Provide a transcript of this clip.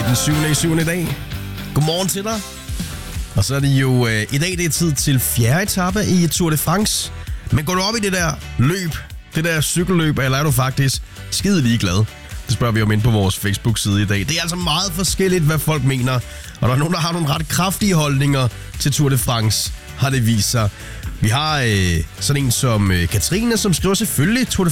den 7. i dag. Godmorgen til dig. Og så er det jo i dag, det er tid til 4. etape i Tour de France. Men går du op i det der løb, det der cykelløb, eller er du faktisk skide ligeglad? Det spørger vi om ind på vores Facebook-side i dag. Det er altså meget forskelligt, hvad folk mener. Og der er nogen, der har nogle ret kraftige holdninger til Tour de France, har det vist sig. Vi har sådan en som Katrine, som skriver selvfølgelig Tour de